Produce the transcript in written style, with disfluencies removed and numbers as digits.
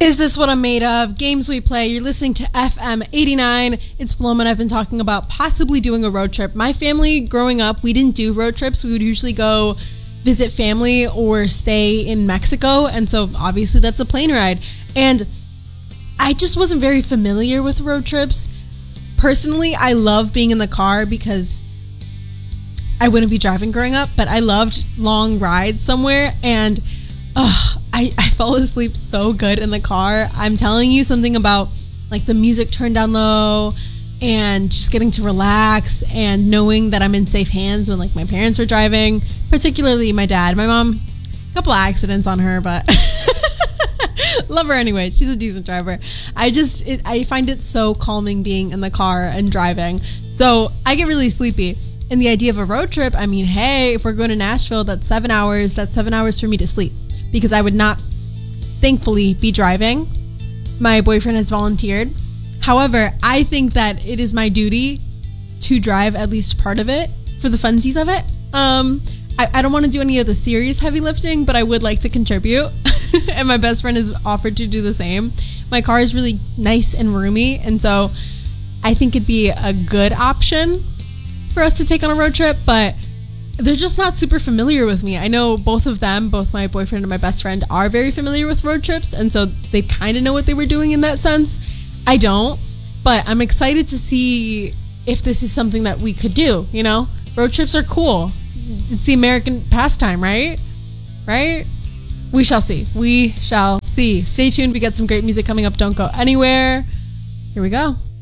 Is this what I'm made of? Games we play. You're listening to FM 89. It's Paloma, and I've been talking about possibly doing a road trip. My family, growing up, we didn't do road trips. We would usually go visit family or stay in Mexico, and so obviously that's a plane ride. And I just wasn't very familiar with road trips. Personally, I love being in the car because I wouldn't be driving growing up, but I loved long rides somewhere, and I fell asleep so good in the car. I'm telling you, something about like the music turned down low and just getting to relax and knowing that I'm in safe hands when like my parents were driving, particularly my dad. My mom, a couple of accidents on her, but love her anyway. She's a decent driver. I find it so calming being in the car and driving. So I get really sleepy. And the idea of a road trip, I mean, hey, if we're going to Nashville, that's 7 hours. That's 7 hours for me to sleep because I would not, thankfully, be driving. My boyfriend has volunteered. However, I think that it is my duty to drive at least part of it for the funsies of it. I don't want to do any of the serious heavy lifting, but I would like to contribute. And my best friend has offered to do the same. My car is really nice and roomy, and so I think it'd be a good option for us to take on a road trip, but they're just not super familiar with me. I know both of them, both my boyfriend and my best friend, are very familiar with road trips, and so they kind of know what they were doing in that sense. I don't, but I'm excited to see if this is something that we could do, you know? Road trips are cool. It's the American pastime, right? Right? We shall see. We shall see. Stay tuned. We got some great music coming up. Don't go anywhere. Here we go.